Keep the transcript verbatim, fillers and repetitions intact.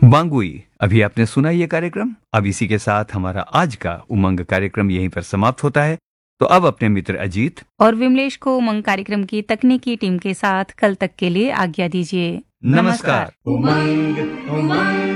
बांगुई। अभी आपने सुना ये कार्यक्रम। अब इसी के साथ हमारा आज का उमंग कार्यक्रम यहीं पर समाप्त होता है। तो अब अपने मित्र अजीत और विमलेश को उमंग कार्यक्रम की तकनीकी टीम के साथ कल तक के लिए आज्ञा दीजिए। नमस्कार। नमस्कार। उमंग उमंग